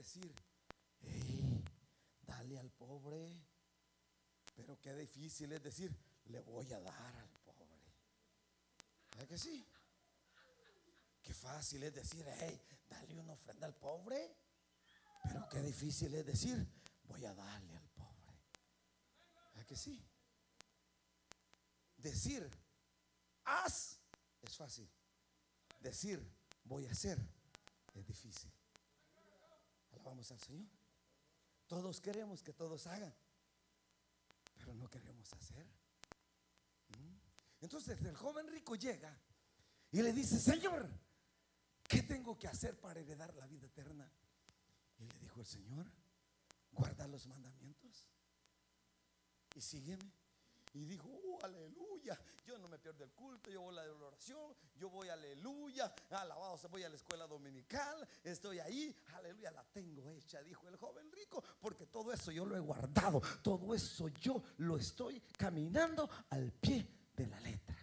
decir, hey, dale al pobre. Pero qué difícil es decir, le voy a dar al pobre. ¿Verdad que sí? Qué fácil es decir, hey, dale una ofrenda al pobre. Pero qué difícil es decir, voy a darle al pobre. ¿Verdad que sí? Decir, haz, es fácil. Decir, voy a hacer, es difícil. Alabamos al Señor. Todos queremos que todos hagan, pero no queremos hacer. Entonces el joven rico llega y le dice, Señor, ¿qué tengo que hacer para heredar la vida eterna? Y le dijo el Señor, guarda los mandamientos y sígueme. Y dijo, aleluya, yo no me pierdo el culto, yo voy a la oración, yo voy, aleluya, alabado, voy a la escuela dominical, estoy ahí, aleluya, la tengo hecha, dijo el joven rico, porque todo eso yo lo he guardado, todo eso yo lo estoy caminando al pie de la letra.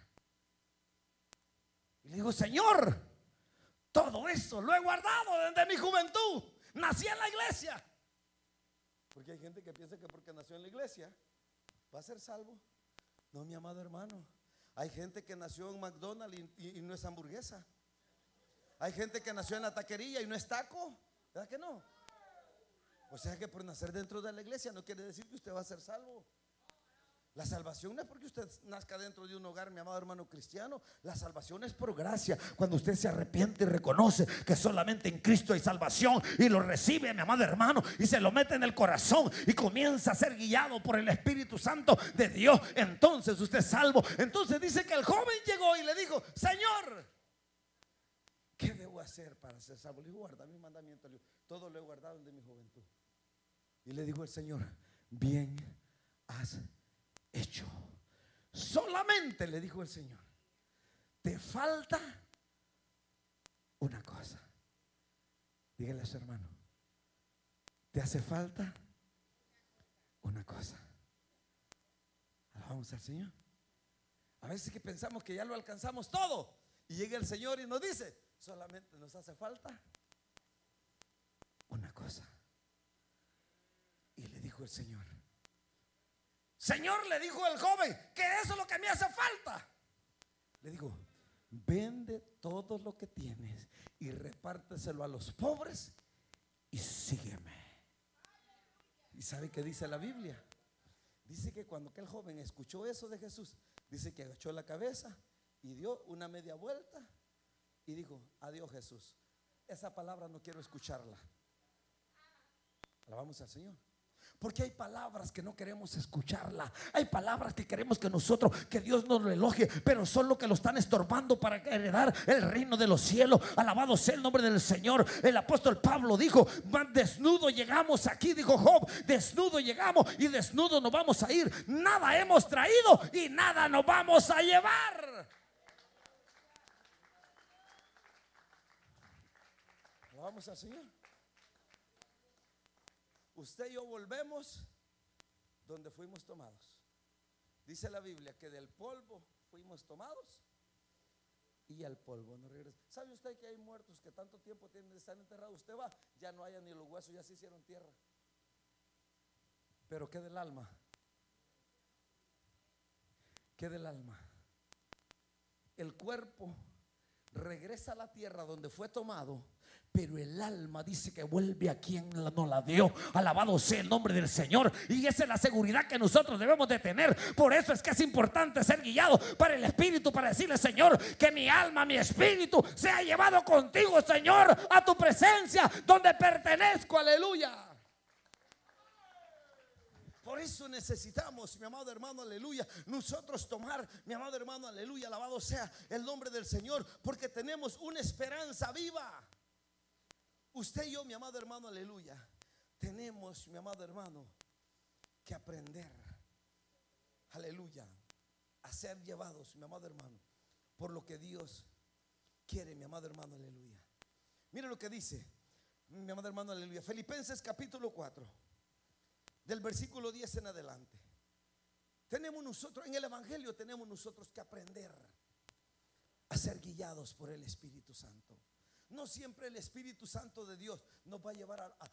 Y le digo, Señor, todo eso lo he guardado desde mi juventud, nací en la iglesia. Porque hay gente que piensa que porque nació en la iglesia va a ser salvo. No, mi amado hermano, hay gente que nació en McDonald's y no es hamburguesa. Hay gente que nació en la taquería y no es taco. ¿Verdad que no? O sea que por nacer dentro de la iglesia no quiere decir que usted va a ser salvo. La salvación no es porque usted nazca dentro de un hogar, mi amado hermano cristiano. La salvación es por gracia. Cuando usted se arrepiente y reconoce que solamente en Cristo hay salvación y lo recibe, mi amado hermano, y se lo mete en el corazón y comienza a ser guiado por el Espíritu Santo de Dios, entonces usted es salvo. Entonces dice que el joven llegó y le dijo, Señor, ¿qué debo hacer para ser salvo? Le dijo, guarda mis mandamientos. Le dijo, todo lo he guardado desde mi juventud. Y le dijo el Señor, bien has hecho. Solamente, le dijo el Señor, te falta una cosa. Dígale a su hermano, te hace falta una cosa. Alabamos al Señor. A veces que pensamos que ya lo alcanzamos todo y llega el Señor y nos dice, solamente nos hace falta una cosa. Y le dijo el Señor, Señor, le dijo el joven, que eso es lo que me hace falta. Le digo, vende todo lo que tienes y repárteselo a los pobres y sígueme. ¿Y sabe qué dice la Biblia? Dice que cuando aquel joven escuchó eso de Jesús, dice que agachó la cabeza y dio una media vuelta y dijo, adiós Jesús, esa palabra no quiero escucharla. Alabamos al Señor. Porque hay palabras que no queremos escucharla. Hay palabras que queremos que nosotros, que Dios nos lo elogie, pero son lo que lo están estorbando para heredar el reino de los cielos. Alabado sea el nombre del Señor. El apóstol Pablo dijo, desnudo llegamos aquí, dijo Job, desnudo llegamos y desnudo nos vamos a ir. Nada hemos traído y nada nos vamos a llevar. Alabamos al Señor. Usted y yo volvemos donde fuimos tomados. Dice la Biblia que del polvo fuimos tomados y al polvo nos regresa. ¿Sabe usted que hay muertos que tanto tiempo tienen de estar enterrados? Usted va, ya no hay ni los huesos, ya se hicieron tierra. Pero ¿qué del alma? ¿Qué del alma? El cuerpo regresa a la tierra donde fue tomado, pero el alma dice que vuelve a quien nos la dio. Alabado sea el nombre del Señor. Y esa es la seguridad que nosotros debemos de tener. Por eso es que es importante ser guiado para el Espíritu, para decirle, Señor, que mi alma, mi espíritu sea llevado contigo, Señor, a tu presencia donde pertenezco. Aleluya. Por eso necesitamos, mi amado hermano, aleluya, nosotros tomar, mi amado hermano, aleluya, alabado sea el nombre del Señor, porque tenemos una esperanza viva. Usted y yo, mi amado hermano, aleluya, tenemos, mi amado hermano, que aprender, aleluya, a ser llevados, mi amado hermano, por lo que Dios quiere, mi amado hermano, aleluya. Mire lo que dice, mi amado hermano, aleluya, Filipenses capítulo 4, del versículo 10 en adelante. Tenemos nosotros, en el Evangelio tenemos nosotros que aprender a ser guiados por el Espíritu Santo. No siempre el Espíritu Santo de Dios nos va a llevar